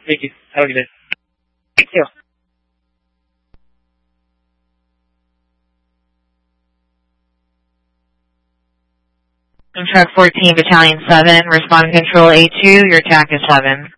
Thank you. Have a good day. Thank you. Truck 14, Battalion 7, respond control A2, your TAC is 7.